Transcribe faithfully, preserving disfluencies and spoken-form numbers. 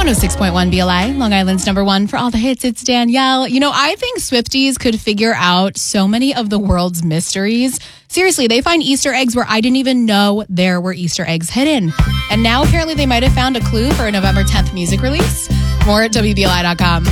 one oh six point one B L I, Long Island's number one for all the hits. It's Danielle. You know, I think Swifties could figure out so many of the world's mysteries. Seriously, they find Easter eggs where I didn't even know there were Easter eggs hidden. And now apparently they might have found a clue for a November tenth music release. More at W B L I dot com.